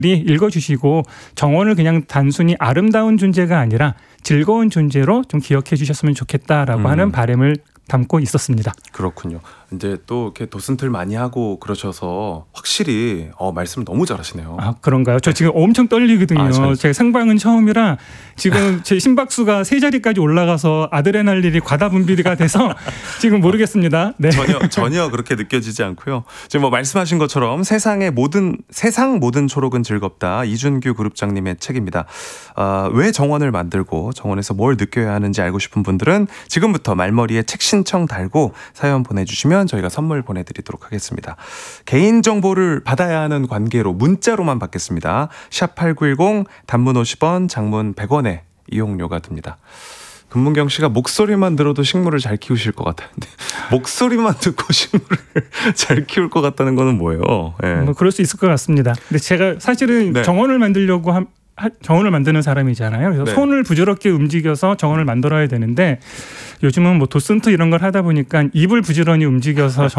읽어주시고 정원을 그냥 단순히 아름다운 존재가 아니라 즐거운 존재로 좀 기억해 주셨으면 좋겠다라고 하는 바람을 담고 있었습니다. 그렇군요. 이제 또 이렇게 도슨틀 많이 하고 그러셔서 확실히 말씀 너무 잘하시네요. 아, 그런가요? 저 지금 엄청 떨리거든요. 제가 생방은 처음이라 지금 제 심박수가 3자리까지 올라가서 아드레날린이 과다 분비가 돼서 지금 모르겠습니다. 네. 전혀 그렇게 느껴지지 않고요. 지금 뭐 말씀하신 것처럼 세상 모든 초록은 즐겁다. 이준규 그룹장님의 책입니다. 왜 정원을 만들고 정원에서 뭘 느껴야 하는지 알고 싶은 분들은 지금부터 말머리에 책 신청 달고 사연 보내주시면 저희가 선물 보내드리도록 하겠습니다. 개인정보를 받아야 하는 관계로 문자로만 받겠습니다. 샵8910 단문 50원 장문 100원에 이용료가 듭니다. 금문경 씨가 목소리만 들어도 식물을 잘 키우실 것 같아요. 목소리만 듣고 식물을 잘 키울 것 같다는 거는 뭐예요? 네. 뭐 그럴 수 있을 것 같습니다. 근데 제가 사실은 네. 정원을 만들려고 정원을 만드는 사람이잖아요. 그래서 네. 손을 부드럽게 움직여서 정원을 만들어야 되는데 요즘은 뭐 도슨트 이런 걸 하다 보니까 입을 부지런히 움직여서